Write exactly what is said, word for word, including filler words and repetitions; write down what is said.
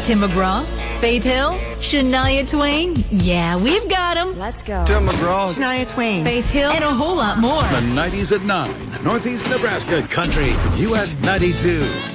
Tim McGraw, Faith Hill, Shania Twain. Yeah, we've got them. Let's go. Tim McGraw, Shania Twain, Faith Hill, and a whole lot more. The nineties at nine. Northeast Nebraska Country. U S ninety-two.